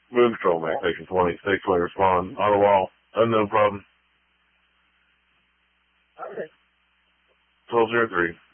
Moon Control, Mac Station 26, will respond. On the wall. Unknown problem. Okay. 1203.